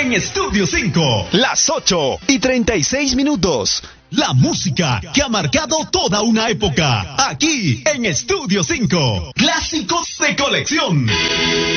en Estudio 5. Las 8:36. La música que ha marcado toda una época. Aquí en Estudio 5. Clásicos de colección.